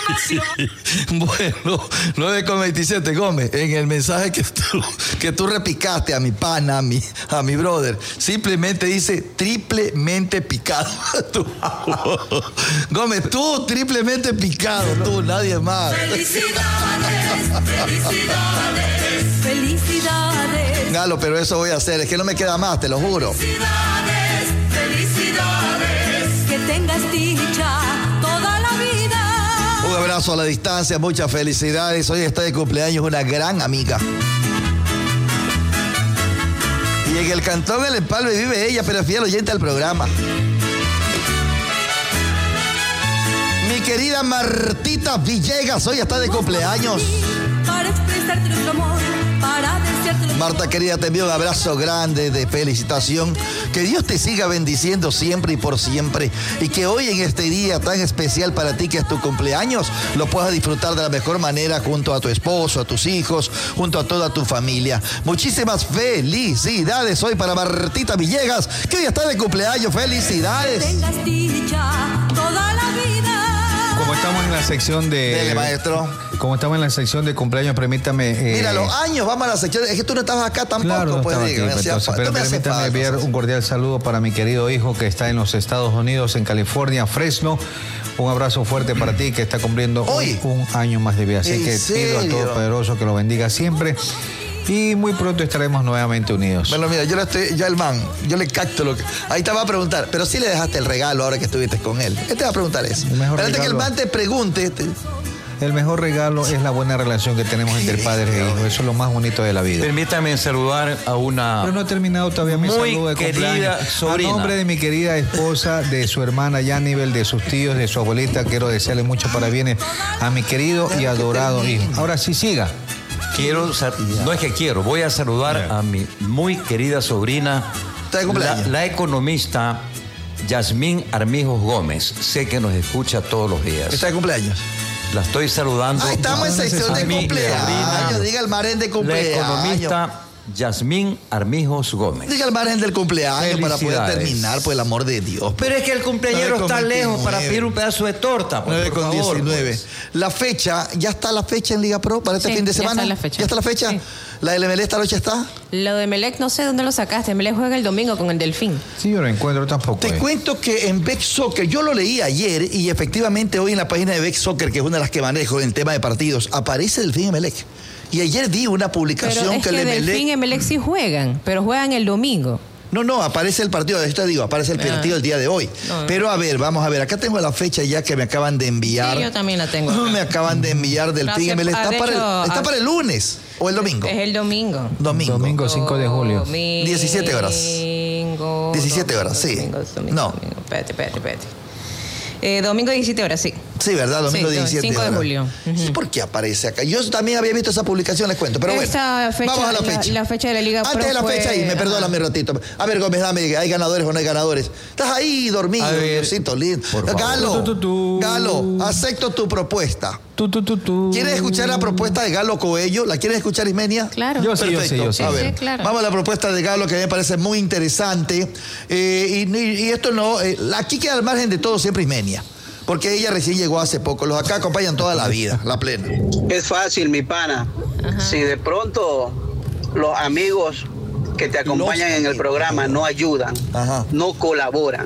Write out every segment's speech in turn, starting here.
Bueno, 9:27, Gómez, en el mensaje que tú repicaste a mi pana, a mi brother, simplemente dice triplemente picado. Gómez, tú triplemente picado, tú, nadie más. Felicidades. Galo, pero eso voy a hacer, es que no me queda más, te lo juro. Felicidades. Que tengas dicha toda la vida. Un abrazo a la distancia, muchas felicidades. Hoy está de cumpleaños una gran amiga. Y en el Cantón El Empalme vive ella, pero fiel oyente al programa. Mi querida Martita Villegas, hoy está de cumpleaños. Para expresarte nuestro amor, para desearte lo Marta querida, te envío un abrazo grande de felicitación. Que Dios te siga bendiciendo siempre y por siempre. Y que hoy en este día tan especial para ti que es tu cumpleaños, lo puedas disfrutar de la mejor manera junto a tu esposo, a tus hijos, junto a toda tu familia. Muchísimas felicidades hoy para Martita Villegas, que hoy está de cumpleaños. Felicidades. que tengas dicha toda la vida. Como estamos en la sección de... Dele, maestro. Como estamos en la sección de cumpleaños, permítame... Mira, los años, vamos a la sección. Es que tú no estabas acá tampoco, Claro, no pues estaba aquí, diga, entonces, pero permítame enviar un cordial saludo para mi querido hijo que está en los Estados Unidos, en California, Fresno. Un abrazo fuerte para ti, que está cumpliendo hoy un año más de vida. Así que pido al Todopoderoso que lo bendiga siempre. Y muy pronto estaremos nuevamente unidos. Bueno, mira, yo le capto lo que... Ahí te va a preguntar, pero sí le dejaste el regalo ahora que estuviste con él. Él te va a preguntar eso. Espérate que el man te pregunte... El mejor regalo es la buena relación que tenemos entre padres e hijos. Eso es lo más bonito de la vida. Permítame saludar a una... Pero no he terminado todavía mi saludo de cumpleaños. Sobrina. A nombre de mi querida esposa, de su hermana Yannibel, de sus tíos, de su abuelita, quiero desearle mucho parabienes a mi querido y adorado hijo. Ahora sí, siga. Voy a saludar a mi muy querida sobrina, la economista Yasmín Armijos Gómez. Sé que nos escucha todos los días. ¿Está de cumpleaños? La estoy saludando. Ah, estamos en sección de cumpleaños. Diga el margen de cumpleaños. La economista Yasmín Armijos Gómez. Diga el margen del cumpleaños para poder terminar, por el amor de Dios. Pero es que el cumpleañero está lejos para pedir un pedazo de torta. 9:19. Pues. La fecha, ¿ya está la fecha en Liga Pro para este fin de semana? Ya está la fecha. ¿Ya está la fecha? Sí. ¿La del Emelec esta noche está? Lo de Emelec no sé dónde lo sacaste. Emelec juega el domingo con el Delfín. Sí, yo lo encuentro tampoco. Te cuento que en Beck Soccer, yo lo leí ayer y efectivamente hoy en la página de Beck Soccer, que es una de las que manejo en el tema de partidos, aparece Delfín Emelec. Y ayer vi una publicación pero es que el Emelec... Delfín y Emelec sí juegan, pero juegan el domingo. No, aparece el partido, de esto digo, aparece el partido el día de hoy. No. Pero a ver, vamos a ver, acá tengo la fecha ya que me acaban de enviar. Sí, yo también la tengo. Me acaban de enviar del PIN. Está para el lunes o el domingo. Es el domingo. Domingo 5 de julio. 17 horas. 17 horas, sí. Domingo. Espérate. Domingo 17 horas, sí. Sí, ¿verdad? Domingo 17 5 de horas. julio. ¿Y por qué aparece acá? Yo también había visto esa publicación, les cuento. Pero bueno, vamos a la fecha. La fecha de la Liga Pro. Antes de la fecha ahí, me perdona mi ratito. A ver, Gómez, dame, ¿hay ganadores o no hay ganadores? Estás ahí dormido, Diosito lindo. Galo, acepto tu propuesta. ¿Quieres escuchar la propuesta de Galo Coello? ¿La quieres escuchar, Ismenia? Claro. Yo sí. A ver, sí, claro. Vamos a la propuesta de Galo, que me parece muy interesante. Y esto no... aquí queda al margen de todo siempre Ismenia. Porque ella recién llegó hace poco. Los acá acompañan toda la vida, la plena. Es fácil, mi pana. Ajá. Si de pronto los amigos que te acompañan en el programa no ayudan, no colaboran,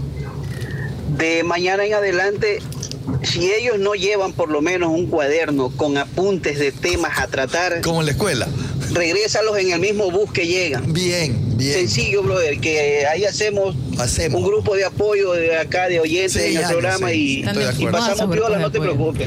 de mañana en adelante, si ellos no llevan por lo menos un cuaderno con apuntes de temas a tratar... Como en la escuela. Regrésalos en el mismo bus que llegan. Bien. Sencillo, brother, que ahí hacemos un grupo de apoyo de acá, de oyentes en el programa y pasamos piola, no te preocupes.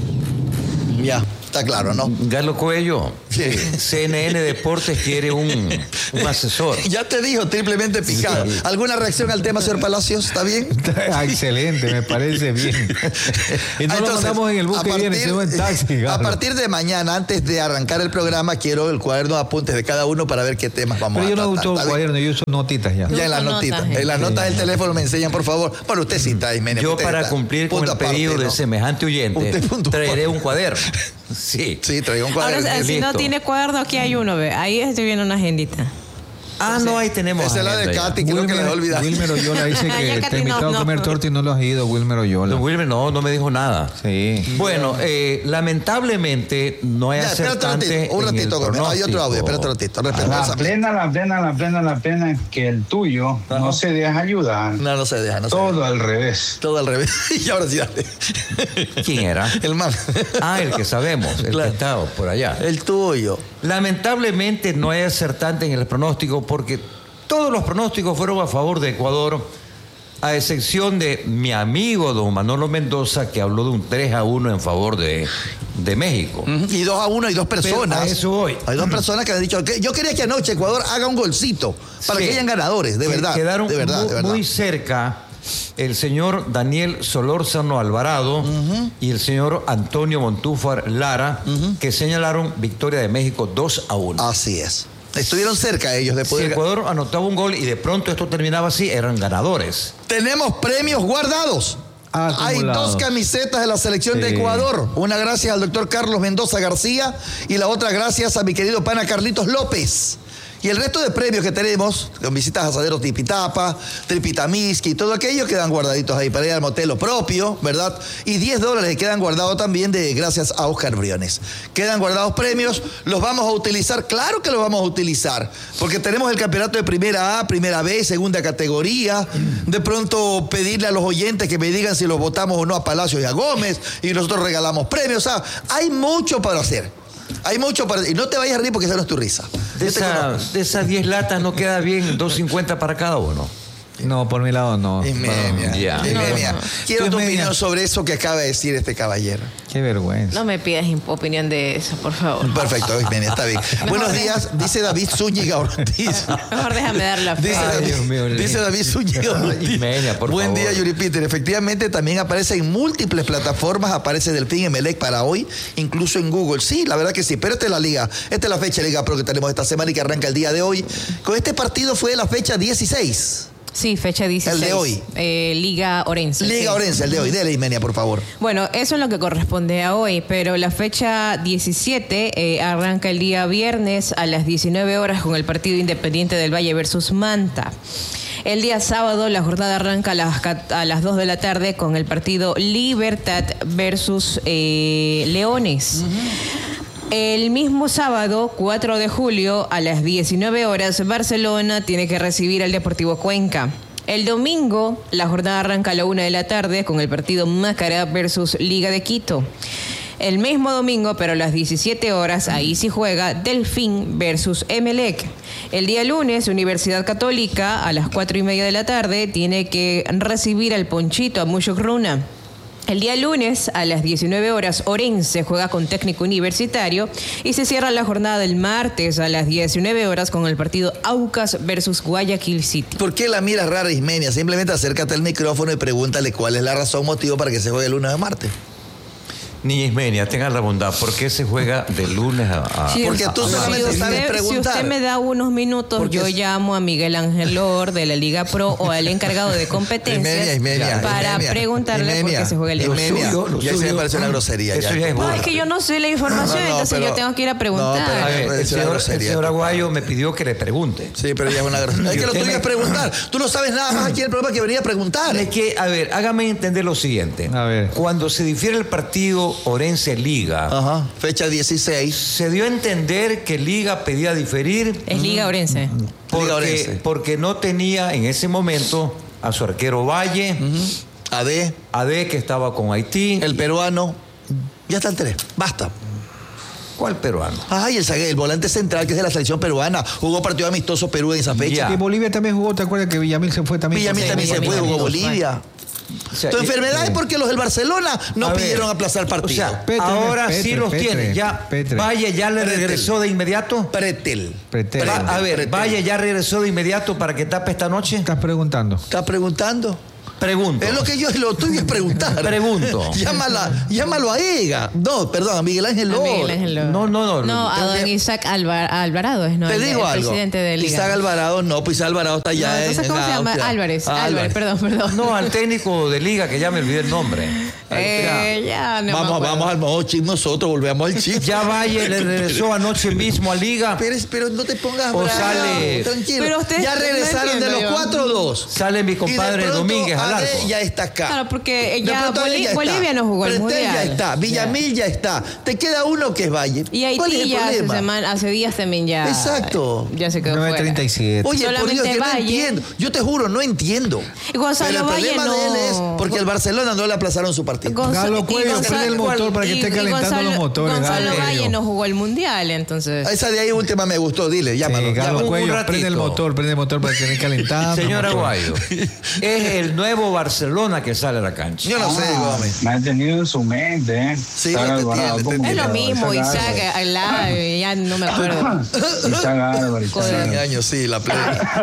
Ya. Está claro, ¿no? Galo Coello, CNN Deportes quiere un asesor. Ya te dijo, triplemente picado. Sí. ¿Alguna reacción al tema, señor Palacios? ¿Está bien? Excelente, me parece bien. Y no lo mandamos en el bus que viene, sino en taxi. Galo. A partir de mañana, antes de arrancar el programa, quiero el cuaderno de apuntes de cada uno para ver qué temas vamos a tratar. Pero yo no uso el cuaderno, yo uso notitas ya. Ya en las notitas. En las notas del teléfono me enseñan, por favor. Bueno, usted sí está, Ismenia. Yo para cumplir con el pedido de semejante oyente, traeré un cuaderno. Sí, traigo un cuaderno. Ahora, si no tiene cuaderno, aquí hay uno, ve. Ahí estoy viendo una agendita. no, ahí tenemos. Esa es la de Katy, creo que la olvidado. Wilmer Oyola dice que te ha invitado a comer torta y no lo has ido, Wilmer Oyola. No, Wilmer no me dijo nada. Sí. Bueno, lamentablemente no hay acertante. Un ratito, hay otro audio, espérate un ratito. La pena que el tuyo no se deja ayudar. No se deja. Todo al revés. Todo al revés. Y ahora sí, dale. ¿Quién era? El man. El que sabemos, el que estaba por allá. El tuyo. Lamentablemente no hay acertante en el pronóstico porque todos los pronósticos fueron a favor de Ecuador, a excepción de mi amigo don Manolo Mendoza, que habló de un 3-1 en favor de México. Y 2-1 hay dos personas. Pero a eso voy. Hay dos personas que han dicho que yo quería que anoche Ecuador haga un golcito para que hayan ganadores, de verdad. Quedaron de verdad. Muy cerca el señor Daniel Solórzano Alvarado y el señor Antonio Montúfar Lara, que señalaron victoria de México 2-1. Así es. Estuvieron cerca ellos de poder. Si Ecuador anotaba un gol y de pronto esto terminaba así, eran ganadores. Tenemos premios guardados. Hay 2 camisetas de la selección de Ecuador. Una gracias al doctor Carlos Mendoza García y la otra gracias a mi querido pana Carlitos López. Y el resto de premios que tenemos, con visitas a asaderos Tipitapa, Tripitamiski y todo aquello, quedan guardaditos ahí para ir al motel propio, ¿verdad? Y $10 quedan guardados también gracias a Oscar Briones. Quedan guardados premios, los vamos a utilizar, claro que los vamos a utilizar, porque tenemos el campeonato de Primera A, Primera B, Segunda categoría. De pronto pedirle a los oyentes que me digan si los votamos o no a Palacios y a Gómez, y nosotros regalamos premios. O sea, hay mucho para hacer. Hay mucho para... Y no te vayas a reír porque esa no es tu risa. De esas 10 latas no queda bien $2.50 para cada uno. No, por mi lado no. Ismenia. Quiero tu opinión sobre eso que acaba de decir este caballero. Qué vergüenza. No me pidas opinión de eso, por favor. Perfecto, Ismenia, está bien. Buenos días, dice David Zúñiga Ortiz. Mejor déjame dar la fe. Dice David Zúñiga Ortiz. Ismenia, por Buen favor. día, Yuri Peter. Efectivamente, también aparece en múltiples plataformas. Aparece Delfín Emelec para hoy, incluso en Google. Sí, la verdad que sí. Pero esta es la liga. Esta es la fecha de Liga Pro que tenemos esta semana y que arranca el día de hoy. Con este partido fue la fecha 16. Sí, fecha 16. El de hoy. Liga Orense. Liga Orense, el de hoy. Dele, Ismenia, por favor. Bueno, eso es lo que corresponde a hoy, pero la fecha 17 arranca el día viernes a las 19 horas con el partido Independiente del Valle versus Manta. El día sábado la jornada arranca a las 2 de la tarde con el partido Libertad versus Leones. El mismo sábado, 4 de julio, a las 19 horas, Barcelona tiene que recibir al Deportivo Cuenca. El domingo, la jornada arranca a la 1 de la tarde con el partido Macará versus Liga de Quito. El mismo domingo, pero a las 17 horas, ahí sí juega Delfín versus Emelec. El día lunes, Universidad Católica, a las 4:30 de la tarde, tiene que recibir al Ponchito, a Mushuk-Runa. El día lunes, a las 19 horas, Orense juega con Técnico Universitario y se cierra la jornada del martes a las 19 horas con el partido Aucas versus Guayaquil City. ¿Por qué la miras rara, Ismenia? Simplemente acércate al micrófono y pregúntale cuál es la razón, motivo para que se juegue el lunes o martes. Ni Ismenia, tenga la bondad. ¿Por qué se juega de lunes a Sí, porque tú solamente sabes preguntar. Si usted me da unos minutos, yo llamo a Miguel Ángel Lor de la Liga Pro o al encargado de competencias para preguntarle por qué se juega el lunes. Ya se me parece una grosería. Eso ya es No, es que yo no sé la información, entonces yo tengo que ir a preguntar. El señor Aguayo me pidió que le pregunte. Sí, pero ya es una grosería. Es que lo tuyo es preguntar. Tú no sabes nada más aquí en el programa que venía a preguntar. Es que, a ver, hágame entender lo siguiente. A ver. Cuando se difiere el partido Orense Liga, fecha 16. Se dio a entender que Liga pedía diferir. Es Liga Orense. Porque no tenía en ese momento a su arquero Valle, AD que estaba con Haití. El peruano. Ya están 3. Basta. ¿Cuál peruano? El volante central que es de la selección peruana. Jugó partido amistoso Perú en esa fecha. Y Bolivia también jugó, ¿te acuerdas que Villamil se fue también? Villamil también se fue, jugó Bolivia. O sea, tu enfermedad es porque los del Barcelona no pidieron aplazar partido. O sea, ahora sí los tiene. Ya Valle ya le regresó de inmediato. Pretel. Valle ya regresó de inmediato para que tape esta noche. ¿Estás preguntando? ¿Estás preguntando? Pregunto. Es lo que lo tuyo es preguntar. Pregunto. Llámalo a Ega. No, perdón, a Miguel Ángel Lor. No, a don Isaac Alvarado es, ¿no? Te digo algo. Presidente de Liga. Isaac Alvarado, no, pues Isaac Alvarado está allá. Entonces, ¿cómo se llama? Álvarez, perdón. No, al técnico de Liga, que ya me olvidé el nombre. Ya no vamos al modo chip, nosotros volvemos al chip. Ya Valle le regresó anoche mismo a Liga. Pero no te pongas O bravo, sale- tranquilo. Pero ustedes ya regresaron no de los entiendo, 4-2. Sale mi compadre Y de pronto, Domínguez al Ale arco. ya está acá. Claro, porque De ya pronto Ale ya está. Bolivia no jugó el Pretel mundial. ya está, Villamil ya está. Te queda uno que es Valle. Y ¿Cuál es Haití el ya problema? hace días también ya. Exacto. Ya se quedó fuera. 9:37. Oye, por Solamente Dios, yo no Valle. entiendo. Yo te juro, no entiendo. Y Gonzalo Pero el Valle problema no. de él es porque el Barcelona no le aplazaron su partido. Galo Cuello, prende el motor para que esté calentando los motores. Gonzalo Galo Valle Cuello. no jugó el mundial, entonces. Esa de ahí última me gustó, dile, llámalo. Sí, Galo un Cuello, ratito. prende el motor para que esté calentando. Señor el motor. Aguayo, es el nuevo Barcelona que sale a la cancha. Yo no sé, Gómez. Me ha tenido en su mente, ¿eh? Sí, Isaac no te Alvarado, entiende, ¿cómo te Es que lo no? mismo, Isaac Isaac, ya no me acuerdo. Isaac Álvarez. Joder. 100 años, sí, la plena.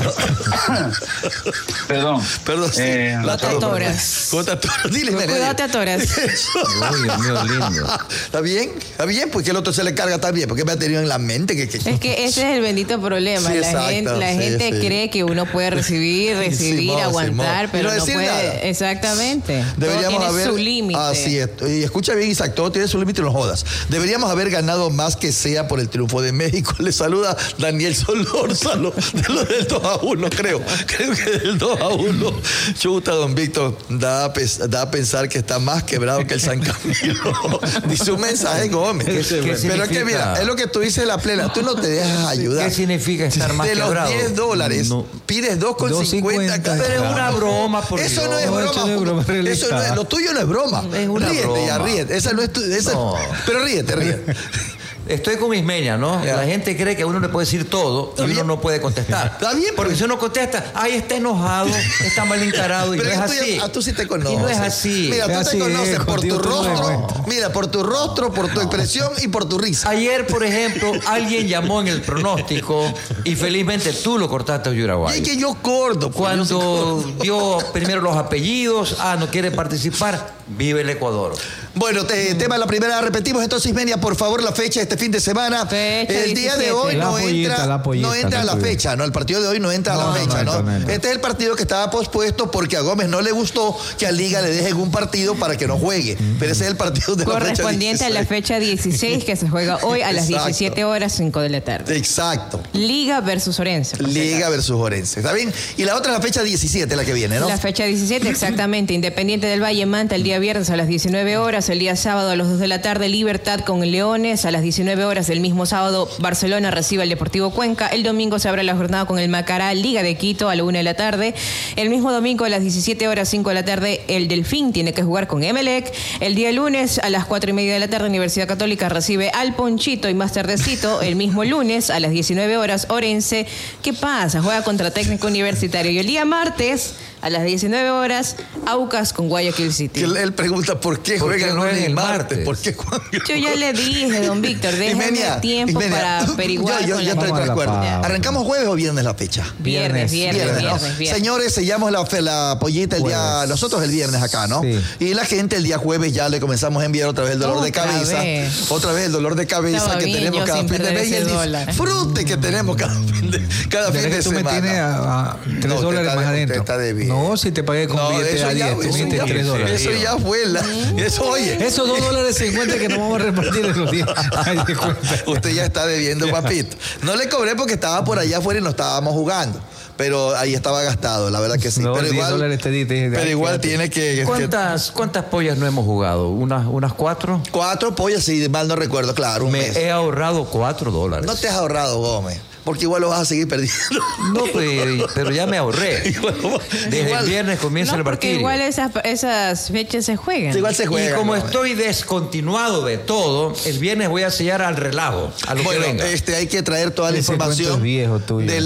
Perdón. Perdón, sí. No te atoras. ¿Cómo te atoras? Dile, Cuidado, Meredith. te atoras. Uy, Dios mío, lindo. ¿Está bien? ¿Está bien? Porque el otro se le carga también. Porque me ha tenido en la mente que... Es que ese es el bendito problema. Sí, la exacto, gente sí. cree que uno puede recibir, Simón, aguantar, Simón. pero Y no no decir puede. nada. Exactamente. Deberíamos todo tiene haber... su límite. Así es. Y escucha bien, Isaac, todo tiene su límite y no jodas. Deberíamos haber ganado más que sea por el triunfo de México. Le saluda Daniel Solórzano, de lo del 2-1, creo. Creo que del 2-1. Chuta, don Víctor, da a pensar que está más quebrado que el San Camilo. Dice un mensaje, Gómez. ¿Qué Pero es que significa? mira, es lo que tú dices de la plena. Tú no te dejas ayudar. ¿Qué significa estar más De los quebrado? $10, No. pides 2,50 2.50. cada. Pero es una broma, por Eso Dios. no es No, broma. eso no es broma, Eso no es- lo tuyo no es broma. Es una ríete, broma. ya ríete. Esa no es tu. No. Pero ríete. Estoy con mis meñas, ¿no? Ya. La gente cree que a uno le puede decir todo y Está uno bien. no puede contestar. Está bien, Porque pues. si uno contesta, ay, está enojado, está mal encarado, y Pero no es tú, así. tú sí te conoces. Y no es así. Mira, tú Es te así, conoces por contigo tu tú no rostro. demuestras. Mira, por tu rostro, por tu expresión y por tu risa. Ayer, por ejemplo, alguien llamó en el pronóstico y felizmente tú lo cortaste a Y es Uruguay. que yo corto. pues, yo sí corto. Cuando dio primero los apellidos, no quiere participar, vive el Ecuador. Bueno, tema de la primera, repetimos entonces, Ismenia, por favor, la fecha de este fin de semana. Fecha el día de 17. hoy La no pollita, entra, la pollita, no entra la a la pollita. fecha, ¿no? El partido de hoy no entra a la No, fecha, no ¿no? entra, no entra. Este es el partido que estaba pospuesto porque a Gómez no le gustó que a Liga le dejen un partido para que no juegue. Pero ese es el partido de la fecha Correspondiente a la 16. fecha 16 que se juega hoy a las Exacto. 17 horas 5 de la tarde. Exacto. Liga versus Orense. por si Liga acaso. versus Orense. ¿Está bien? Y la otra es la fecha 17, la que viene, ¿no? La fecha 17, exactamente. Independiente del Valle Manta el día viernes a las 19 horas. El día sábado a las 2 de la tarde, Libertad con Leones. A las 19 horas del mismo sábado, Barcelona recibe al Deportivo Cuenca. El domingo se abre la jornada con el Macará, Liga de Quito a la 1 de la tarde. El mismo domingo a las 17 horas 5 de la tarde, el Delfín tiene que jugar con Emelec. El día lunes a las 4:30 de la tarde, Universidad Católica recibe al Ponchito y más tardecito, el mismo lunes a las 19 horas, Orense. ¿Qué pasa? Juega contra Técnico Universitario. Y el día martes a las 19 horas, Aucas con Guayaquil City. Que él pregunta por qué ¿Por qué juegan no lunes es y el martes. martes? ¿Por qué juegan? Yo ya le dije, don Víctor, déjeme Ismenia, tiempo Ismenia, para averiguar Yo con estoy la Vamos de a la acuerdo. pausa. ¿Arrancamos jueves o viernes la fecha? Viernes. ¿no? Señores, sellamos la pollita el día, Jueves. nosotros el viernes acá, ¿no? Sí. Y la gente el día jueves ya le comenzamos a enviar otra vez el dolor de Otra cabeza. vez. Otra vez el dolor de cabeza Estaba que bien tenemos yo cada sin fin de perder mes y ese el dólar. disfrute que tenemos cada fin de Desde que tú me tienes semana. a $3 No, usted más está adentro. debido. No, si te pagué con billete a 10, tú me diste $3. Eso ya fue. Eso, oye. Esos $2.50 que nos vamos a repartir en los días. Ay, de cuenta. Usted ya está debiendo, papito. No le cobré porque estaba por allá afuera y no estábamos jugando. Pero ahí estaba gastado, la verdad que sí. No, pero igual, $10 te di, pero igual tiene que... ¿Cuántas pollas no hemos jugado? ¿Unas 4? 4 pollas, si mal no recuerdo, claro, un mes. Me he ahorrado $4. No te has ahorrado, Gómez, porque igual lo vas a seguir perdiendo. No, pero ya me ahorré. Desde Igual- el viernes comienza No, el porque partido. igual esas fechas se juegan. Igual se juega. Y como Gómez. estoy descontinuado de todo, el viernes voy a sellar al relajo, a lo Bueno, que venga. hay que traer toda la Ese cuento información es viejo tuyo. de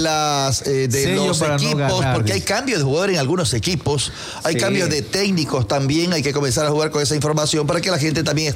Sello los para no equipos, ganar, porque hay dice. cambios de jugadores en algunos equipos, hay Sí. cambios de técnicos también, hay que comenzar a jugar con esa información para que la gente también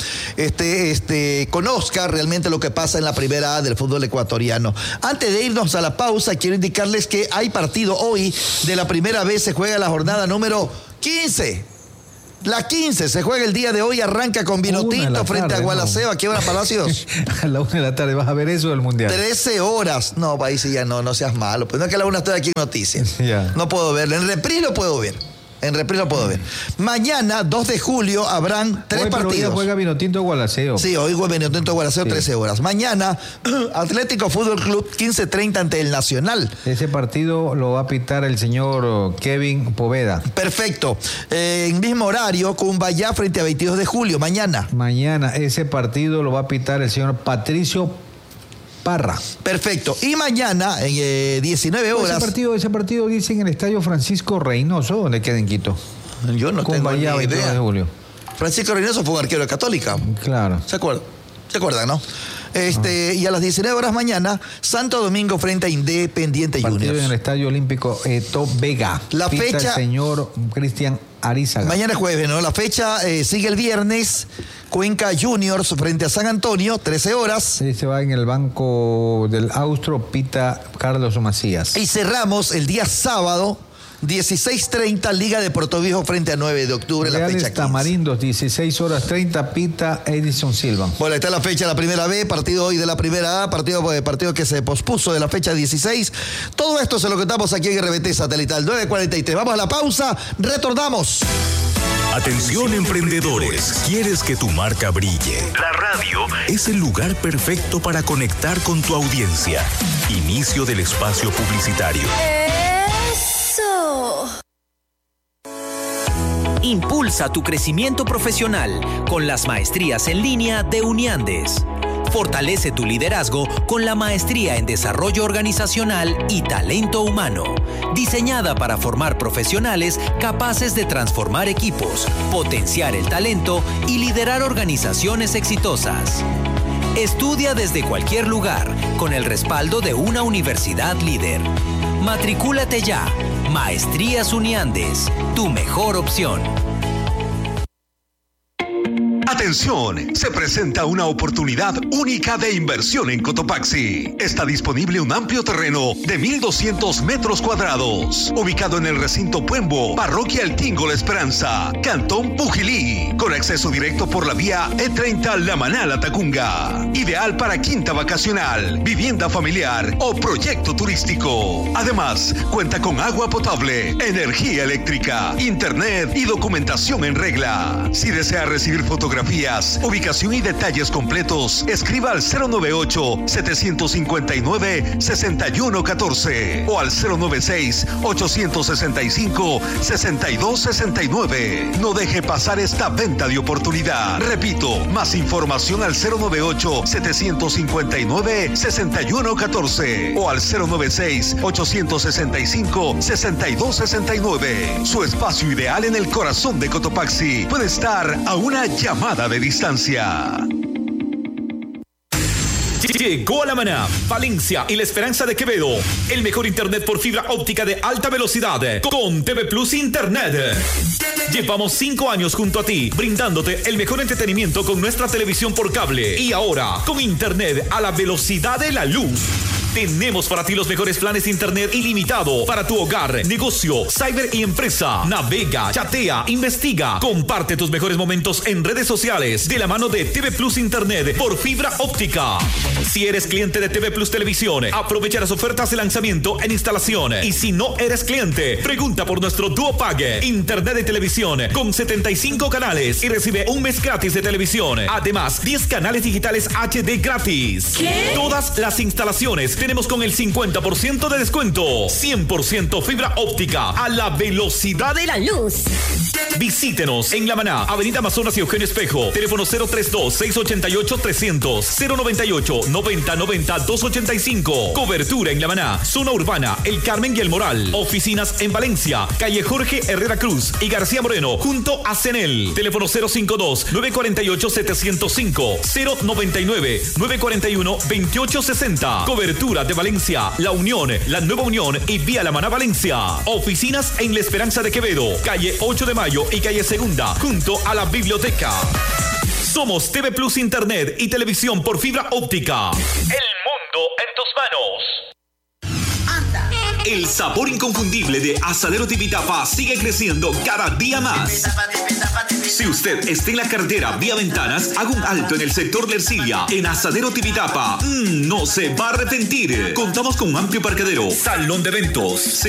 conozca realmente lo que pasa en la primera A del fútbol ecuatoriano. Antes de irnos a la pausa, quiero indicarles que hay partido hoy de la primera vez, se juega la jornada número 15. La 15 se juega el día de hoy, arranca con vino 1 de la tinto frente a tarde, Gualaceo. ¿A qué hora, Palacios? A la 1 de la tarde vas a ver eso del Mundial. 13 horas. No, ahí sí ya no seas malo. Pues no es que a la 1 estoy aquí en noticias. Ya. No puedo verlo. En reprise lo puedo ver. En reprise lo puedo ver. Mañana, 2 de julio, habrán 3 partidos. Hoy juega Vinotinto Gualaceo. Sí, hoy juega Vinotinto Gualaceo, 13 horas. Mañana, Atlético Fútbol Club, 15:30 ante el Nacional. Ese partido lo va a pitar el señor Kevin Poveda. Perfecto. En mismo horario, Cumbayá frente a 22 de julio, mañana. Mañana, ese partido lo va a pitar el señor Patricio Parra. Perfecto. Y mañana, en 19 horas. Ese partido dice en el Estadio Francisco Reynoso, donde queda en Quito. Yo no tengo ni idea. 22 de julio. Francisco Reynoso fue un arquero de Católica. Claro. ¿Se acuerdan, no? Y a las 19 horas mañana, Santo Domingo frente a Independiente Juniors. Partido en el Estadio Olímpico Eto Vega. La fecha. El señor Cristian Arizaga. Mañana es jueves, ¿no? La fecha sigue el viernes. Cuenca Juniors frente a San Antonio, 13 horas. Se va en el banco del Austro, pita Carlos Macías. Y cerramos el día sábado, 16:30, Liga de Puerto Viejo frente a 9 de octubre, Reales la fecha 15. Tamarindos, 16:30, pita Edison Silva. Bueno, está la fecha de la primera B, partido hoy de la primera A, partido que se pospuso de la fecha 16. Todo esto se lo contamos aquí en RBT Satelital 943. Vamos a la pausa, retornamos. Atención emprendedores, ¿quieres que tu marca brille? La radio es el lugar perfecto para conectar con tu audiencia. Inicio del espacio publicitario. ¡Eso! Impulsa tu crecimiento profesional con las maestrías en línea de Uniandes. Fortalece tu liderazgo con la maestría en desarrollo organizacional y talento humano, diseñada para formar profesionales capaces de transformar equipos, potenciar el talento y liderar organizaciones exitosas. Estudia desde cualquier lugar con el respaldo de una universidad líder. Matricúlate ya. Maestrías Uniandes, tu mejor opción. Atención, se presenta una oportunidad única de inversión en Cotopaxi. Está disponible un amplio terreno de 1,200 metros cuadrados, ubicado en el recinto Puembo, Parroquia El Tingo La Esperanza, Cantón Pujilí, con acceso directo por la vía E30 Lamaná-Latacunga. Ideal para quinta vacacional, vivienda familiar o proyecto turístico. Además, cuenta con agua potable, energía eléctrica, internet y documentación en regla. Si desea recibir fotografías, ubicación y detalles completos, escriba al 098-759-6114 o al 096-865-6269. No deje pasar esta venta de oportunidad. Repito, más información al 098-759-6114 o al 096-865-6269. Su espacio ideal en el corazón de Cotopaxi puede estar a una llamada de distancia. Llegó a La Maná, Valencia y La Esperanza de Quevedo. El mejor internet por fibra óptica de alta velocidad con TV Plus Internet. Llevamos 5 años junto a ti, brindándote el mejor entretenimiento con nuestra televisión por cable. Y ahora, con internet a la velocidad de la luz. Tenemos para ti los mejores planes de internet ilimitado para tu hogar, negocio, cyber y empresa. Navega, chatea, investiga, comparte tus mejores momentos en redes sociales de la mano de TV Plus Internet por fibra óptica. Si eres cliente de TV Plus Televisión, aprovecha las ofertas de lanzamiento en instalación. Y si no eres cliente, pregunta por nuestro Duo Pague, internet de televisión con 75 canales y recibe un mes gratis de televisión. Además, 10 canales digitales HD gratis. ¿Qué? Todas las instalaciones tenemos con el 50% de descuento. 100% fibra óptica a la velocidad de la luz. Visítenos en La Maná, Avenida Amazonas y Eugenio Espejo. Teléfono 032-688-300, 098-9090-285. Cobertura en La Maná, zona urbana, El Carmen y El Moral. Oficinas en Valencia, calle Jorge Herrera Cruz y García Moreno, junto a CENEL. Teléfono 052-948-705, 099-941-2860. Cobertura de Valencia, La Unión, La Nueva Unión y Vía La Maná Valencia. Oficinas en La Esperanza de Quevedo, calle 8 de Mayo y calle Segunda, junto a la biblioteca. Somos TV Plus Internet y televisión por fibra óptica. El mundo en tus manos. El sabor inconfundible de Asadero Tipitapa sigue creciendo cada día más. Si usted está en la carretera vía Ventanas, haga un alto en el sector de Ercilia, en Asadero Tipitapa. No se va a arrepentir. Contamos con un amplio parqueadero, salón de eventos,